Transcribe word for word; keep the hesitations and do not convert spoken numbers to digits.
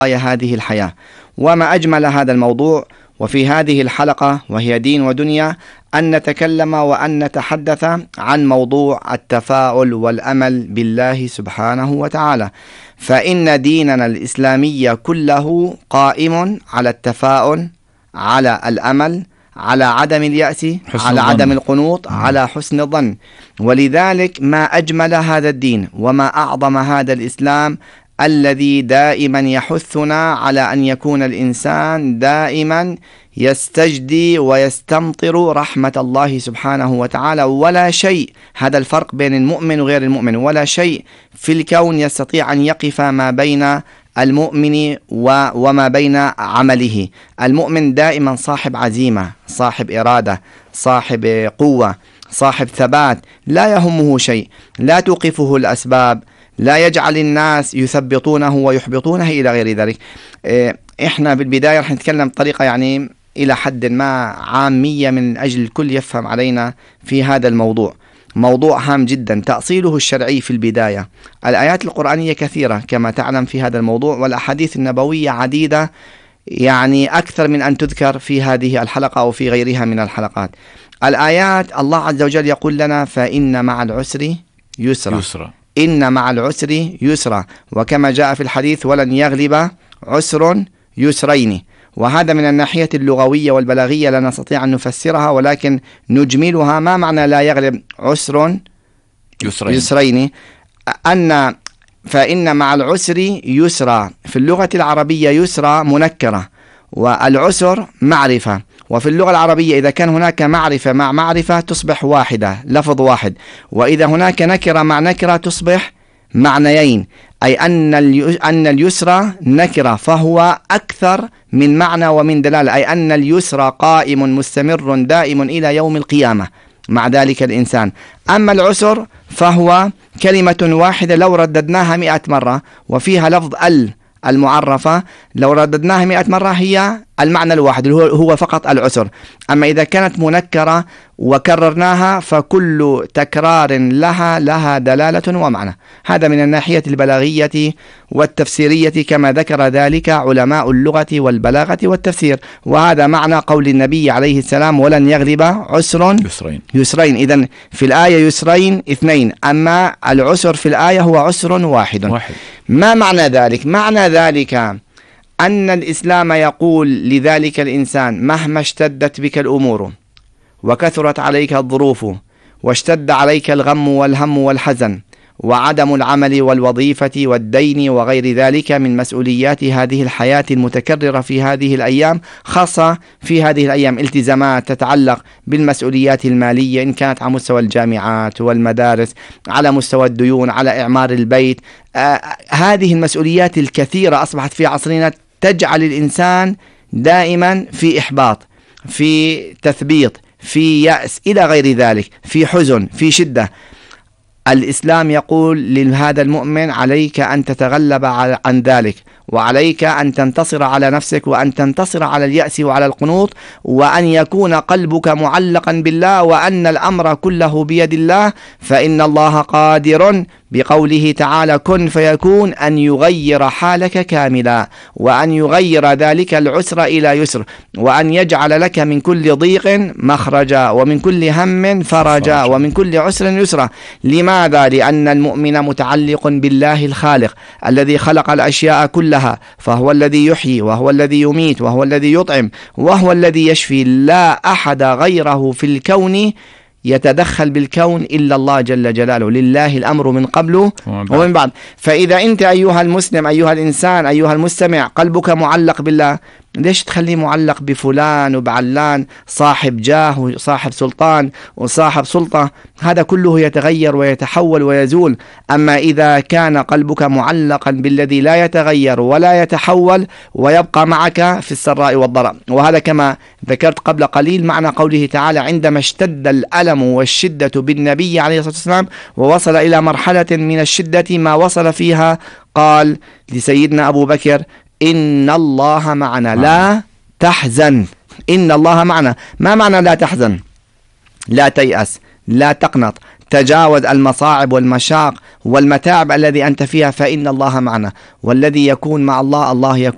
هذه الحياة. وما أجمل هذا الموضوع وفي هذه الحلقة وهي دين ودنيا أن نتكلم وأن نتحدث عن موضوع التفاؤل والأمل بالله سبحانه وتعالى، فإن ديننا الإسلامي كله قائم على التفاؤل، على الأمل، على عدم اليأس، على عدم القنوط، على حسن الظن. ولذلك ما أجمل هذا الدين وما أعظم هذا الإسلام الذي دائما يحثنا على أن يكون الإنسان دائما يستجدي ويستمطر رحمة الله سبحانه وتعالى. ولا شيء، هذا الفرق بين المؤمن وغير المؤمن، ولا شيء في الكون يستطيع أن يقف ما بين المؤمن وما بين عمله. المؤمن دائما صاحب عزيمة، صاحب إرادة، صاحب قوة، صاحب ثبات، لا يهمه شيء، لا توقفه الأسباب، لا يجعل الناس يثبطونه ويحبطونه إلى غير ذلك. إحنا بالبداية رح نتكلم بطريقة يعني إلى حد ما عامية من أجل الكل يفهم علينا في هذا الموضوع. موضوع هام جدا تأصيله الشرعي في البداية. الآيات القرآنية كثيرة كما تعلم في هذا الموضوع، والأحاديث النبوية عديدة، يعني أكثر من أن تذكر في هذه الحلقة أو في غيرها من الحلقات. الآيات الله عز وجل يقول لنا فإن مع العسر يسرا, يسرا. إن مع العسر يسرا، وكما جاء في الحديث ولن يغلب عسر يسرين. وهذا من الناحية اللغوية والبلاغية لا نستطيع أن نفسرها، ولكن نجملها. ما معنى لا يغلب عسر يسرين, يسرين؟ أن فإن مع العسر يسرا في اللغة العربية يسرا منكرة، والعسر معرفة. وفي اللغة العربية إذا كان هناك معرفة مع معرفة تصبح واحدة، لفظ واحد، وإذا هناك نكرة مع نكرة تصبح معنيين، أي أن أن اليسرى نكرة فهو أكثر من معنى ومن دلالة، أي أن اليسرى قائم مستمر دائم إلى يوم القيامة مع ذلك الإنسان. أما العسر فهو كلمة واحدة لو رددناها مئة مرة وفيها لفظ ال المعرفة، لو رددناها مئة مرة هي المعنى الواحد هو فقط العسر. أما إذا كانت منكرة وكررناها فكل تكرار لها لها دلالة ومعنى. هذا من الناحية البلاغية والتفسيرية كما ذكر ذلك علماء اللغة والبلاغة والتفسير. وهذا معنى قول النبي عليه السلام ولن يغلب عسر يسرين, يسرين. إذن في الآية يسرين اثنين، أما العسر في الآية هو عسر واحد, واحد. ما معنى ذلك؟ معنى ذلك أن الإسلام يقول لذلك الإنسان مهما اشتدت بك الأمور وكثرت عليك الظروف واشتد عليك الغم والهم والحزن وعدم العمل والوظيفة والدين وغير ذلك من مسؤوليات هذه الحياة المتكررة في هذه الأيام، خاصة في هذه الأيام التزامات تتعلق بالمسؤوليات المالية إن كانت على مستوى الجامعات والمدارس، على مستوى الديون، على إعمار البيت. آه هذه المسؤوليات الكثيرة أصبحت في عصرنا تجعل الإنسان دائما في إحباط، في تثبيط، في يأس إلى غير ذلك، في حزن، في شدة. الإسلام يقول لهذا المؤمن عليك أن تتغلب عن ذلك، وعليك أن تنتصر على نفسك، وأن تنتصر على اليأس وعلى القنوط، وأن يكون قلبك معلقا بالله، وأن الأمر كله بيد الله، فإن الله قادر بقوله تعالى كن فيكون أن يغير حالك كاملا، وأن يغير ذلك العسر إلى يسر، وأن يجعل لك من كل ضيق مخرجا ومن كل هم فرجا ومن كل عسر يسرا. لماذا؟ لأن المؤمن متعلق بالله الخالق الذي خلق الأشياء كلها، فهو الذي يحيي وهو الذي يميت وهو الذي يطعم وهو الذي يشفي. لا أحد غيره في الكون يتدخل بالكون إلا الله جل جلاله، لله الأمر من قبل ومن بعد. فإذا أنت أيها المسلم، أيها الإنسان، أيها المستمع، قلبك معلق بالله، ليش تخليه معلق بفلان وبعلان صاحب جاه وصاحب سلطان وصاحب سلطة؟ هذا كله يتغير ويتحول ويزول. أما إذا كان قلبك معلقا بالذي لا يتغير ولا يتحول ويبقى معك في السراء والضراء. وهذا كما ذكرت قبل قليل معنى قوله تعالى عندما اشتد الألم والشدة بالنبي عليه الصلاة والسلام ووصل إلى مرحلة من الشدة ما وصل فيها، قال لسيدنا أبو بكر إن الله معنا لا تحزن. إن الله معنا. ما معنى لا تحزن؟ لا تيأس، لا تقنط، تجاوز المصاعب والمشاق والمتاعب الذي أنت فيها، فإن الله معنا. والذي يكون مع الله الله يكون